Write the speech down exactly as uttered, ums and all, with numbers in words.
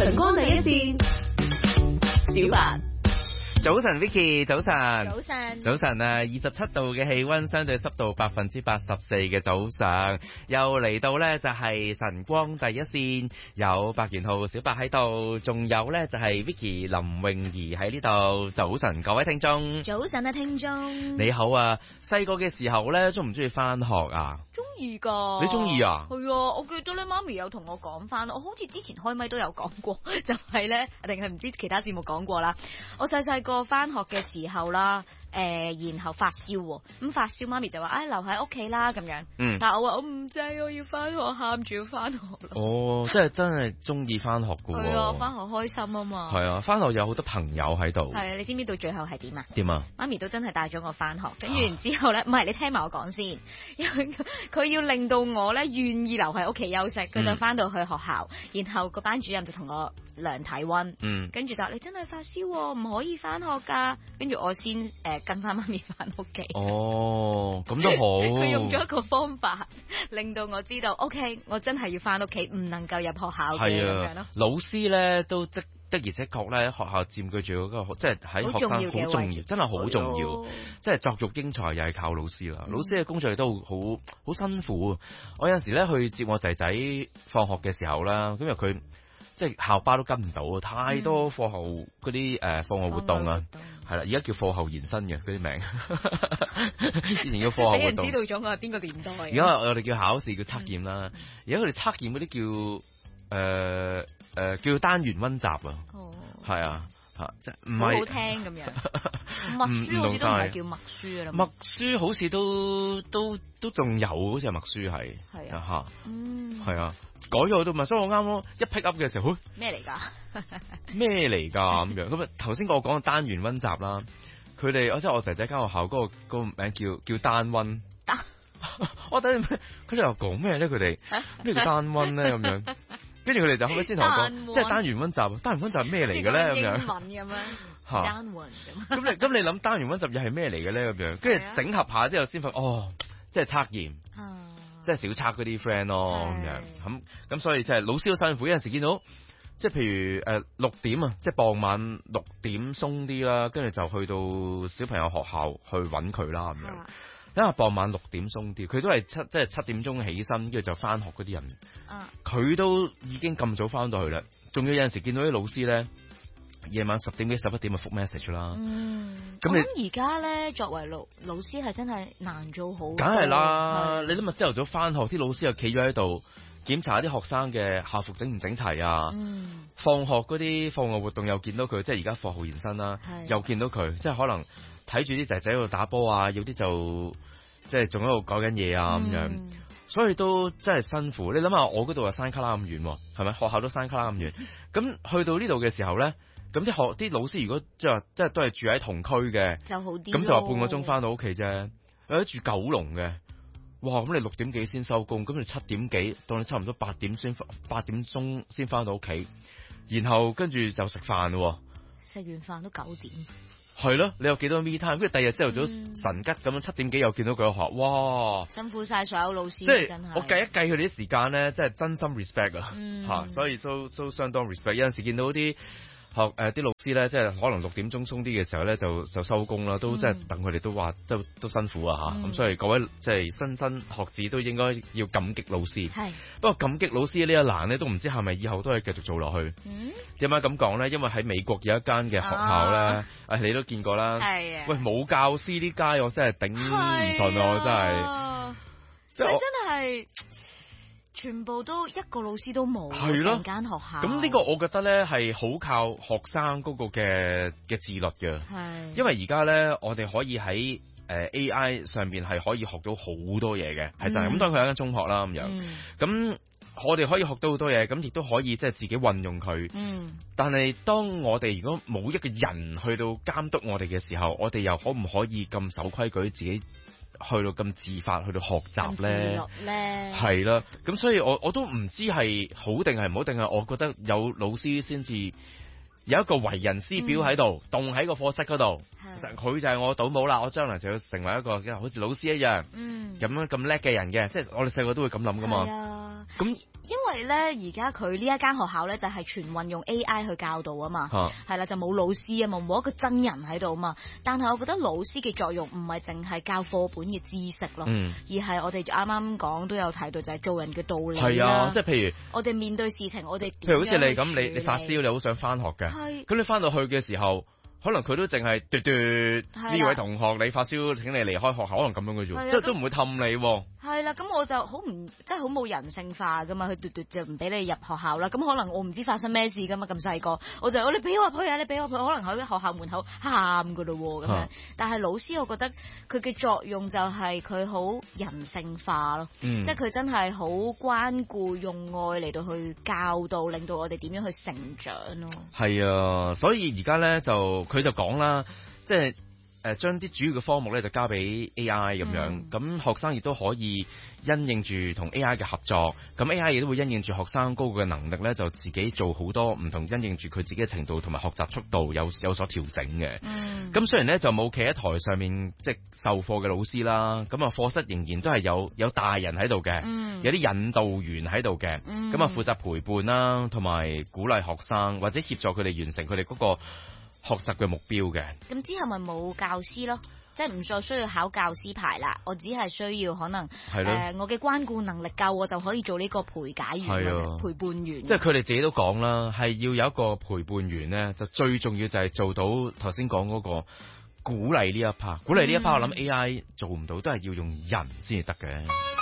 晨光第一線，小白。 早晨 Vicky， 早晨， 早晨， 早晨啊！二十七度嘅氣溫，相對濕度百分之八十四嘅早上，又嚟到呢就係晨光第一線，有白元浩小白喺度，仲有呢就係 Vicky 林詠儀喺呢度。早晨各位聽眾， 早晨啊聽眾， 你好啊！細個嘅時候呢，中唔中意翻學啊？ 中意噶。 你中意啊？ 係啊！我記得咧，媽咪有同我講翻，我好似之前開咪都有講過，就係呢，定係唔知其他節目講過啦。我細細個翻學嘅時候啦，誒、呃，然後發燒喎，咁發燒，媽咪就話，唉、哎，留喺屋企啦，咁樣。嗯。但係我話我唔制，我要翻學，喊住要翻學啦。 哦，即係真係中意翻學噶喎。 係啊，翻學開心啊嘛。 係啊，翻學有好多朋友喺度。 係啊，你知唔知到最後係點啊？ 點啊？ 媽咪都真係帶咗我翻學，跟住然之後咧，唔係你聽埋我講先，因為佢要令到我咧願意留喺屋企休息，佢就翻到去學校，嗯、然後個班主任就同我量體溫，嗯，跟住就你真係發燒喎，唔可以翻學㗎，跟住我先誒、呃、跟翻媽咪翻屋企。 哦，咁都好。 佢用咗一個方法令到我知道 ，OK， 我真係要翻屋企，唔能夠入學校嘅咁樣咯。 老師咧都的的而且確咧，學校佔據住嗰個即係喺學生好重要，真係好重要。即係作育英才又係靠老師啦。嗯、老師嘅工作亦都好好辛苦。我有陣時咧去接我仔仔放學嘅時候啦，咁因為佢即係校巴都跟唔到，太多課後嗰啲誒課外活動啊，係啦，而家叫課後延伸嘅嗰啲名，以前叫課後活動。俾人知道咗我係邊個年代。 而家我哋叫考試叫測驗啦，而家佢哋測驗嗰啲叫誒。呃誒、呃，叫單元溫習啊，係、哦、啊，吓即係唔係好聽咁樣，默書好似都唔係叫默書啦， 默書好似都都都仲有，好似係默書係， 係啊， 吓， 嗯， 係啊，改咗都唔係，所以我啱咯，一 pick up 嘅時候， 咩嚟噶？ 咩嚟噶咁樣？咁啊，頭先我講嘅單元溫習啦，佢哋即係我仔仔間學校嗰、嗰個、嗰個名叫叫單溫，單，我等陣佢哋又講咩咧？佢哋咩叫單溫咧？咁樣。跟住佢哋就後尾先同我講，即係單元溫習，單元溫習係咩嚟嘅咧？咁樣英文咁樣，吓單元咁。 咁你咁你諗單元溫習又係咩嚟嘅咧？咁樣，跟住整合下之後先發覺，哦，即係測驗，即係小測嗰啲 friend 咯，咁樣咁咁，所以即係老師好辛苦。有陣時見到，即係譬如誒六點啊，即係傍晚六點鬆啲啦，跟住就去到小朋友學校去揾佢啦，咁樣。因為傍晚六點鬆啲，佢都係七即係七點鐘起身，跟住就翻學嗰啲人。佢、啊、都已經咁早翻到去啦，仲要有陣時見到啲老師咧，夜晚十點幾十一點就覆 message 啦。嗯，咁你而家咧作為老老師係真係難做好。 梗係啦，你諗下朝頭早翻學，啲老師又企咗喺度檢查啲學生嘅校服整唔整齊啊。嗯，放學嗰啲課外活動又見到佢，即係而家課後延伸啦，又見到佢，即係可能。睇住啲仔仔喺度打波啊，有啲就即係仲喺度講緊嘢啊咁、嗯、樣，所以都真係辛苦。你諗下，我嗰度啊山卡拉咁遠，係咪？學校都山卡拉咁遠，咁去到呢度嘅時候咧，咁啲學啲老師如果即係即係都係住喺同區嘅， 就好啲。 咁就話半個鐘翻到屋企啫。有啲住九龍嘅，哇！咁你六點幾先收工，咁你七點幾，到你差唔多八點先八點鐘先翻到屋企，然後跟住就食飯咯。 食完飯都九點。 係咯，你有幾多 me time？跟住第二日朝頭早神吉咁樣七點幾又見到佢學，哇！ 辛苦晒所有老師， 即係真係。 我計一計佢哋啲時間咧，真係真心 respect 啊！ 嗯、 吓，所以都都相當 respect。有陣時見到啲學誒啲、呃、老師咧，即係可能六點鐘鬆啲嘅時候咧，就就收工啦，都即係等佢哋都話都都辛苦啊吓。咁、嗯、所以各位即係新生學子都應該要感激老師。係。不過感激老師呢一欄咧，都唔知係咪以後都係繼續做落去。嗯。點解咁講咧？因為喺美國有一間嘅學校咧，誒、啊、你都見過啦。係啊。喂，冇教師呢家我真係頂唔順啊！真係。 即係真係。全部都一個老師都冇，成間學校。 咁呢個我覺得咧係好靠學生嗰個嘅嘅自律嘅。係。因為而家咧，我哋可以喺誒、呃、A I 上邊係可以學到好多嘢嘅，係就係咁。當佢係一間中學啦咁樣。咁、嗯、我哋可以學到好多嘢，咁亦都可以即係自己運用佢。嗯。但係當我哋如果冇一個人去到監督我哋嘅時候，我哋又可唔可以咁守規矩自己？去到咁自發去到學習咧，係啦，咁所以我我都唔知係好定係唔好，定係我覺得有老師先至有一個為人師表喺度，棟喺個課室嗰度，佢就係我倒模啦，我將來就要成為一個好似老師一樣，咁樣咁叻嘅人嘅，即係我哋細個都會咁諗噶嘛。 咁因為咧，而家佢呢一間學校咧就係全運用 A I 去教導啊嘛，係啦、啊，就冇老師啊嘛，冇一個真人喺度啊嘛。但係我覺得老師嘅作用唔係淨係教課本嘅知識咯，嗯、而係我哋啱啱講都有睇到就係做人嘅道理啦。係啊， 即係譬如我哋面對事情，我哋譬如好似你咁，你你發燒，你好想翻學嘅，咁你翻到去嘅時候。可能佢都淨係嘟嘟呢位同學，你發燒請你離開學校，可能咁樣嘅啫，即係都唔會氹你喎。 係啦，咁我就好唔即係好冇人性化噶嘛，佢嘟嘟就唔俾你入學校啦。咁可能我唔知發生咩事噶嘛，咁細個我就我你俾我入去啊，你俾我入去，可能喺學校門口喊噶咯喎咁樣。但係老師我覺得佢嘅作用就係佢好人性化咯，嗯、即係佢真係好關顧，用愛嚟到去教導，令到我哋點樣去成長咯。係啊，所以而家咧就。佢就講啦，即係誒將啲主要嘅科目咧就交俾 A I 咁樣，咁、嗯、學生亦都可以因應住同 A I 嘅合作，咁 A I 亦都會因應住學生高嘅能力咧，就自己做好多唔同，因應住佢自己嘅程度同埋學習速度有有所調整嘅。咁、嗯、雖然咧就冇企喺台上面即係授課嘅老師啦，咁啊課室仍然都係有有大人喺度嘅，嗯、有啲引導員喺度嘅，咁啊負責陪伴啦，同埋鼓勵學生或者協助佢哋完成佢哋嗰個學習嘅目標嘅。 咁之後咪冇教師咯，即係唔再需要考教師牌啦。我只係需要可能誒的、呃，我嘅關顧能力夠，我就可以做呢個陪解員或者陪伴員。 即係佢哋自己都講啦，係要有一個陪伴員咧，就最重要就係做到頭先講嗰個鼓勵呢一 part。鼓勵呢一 part，我諗 A I 做唔到，都係要用人先至得嘅。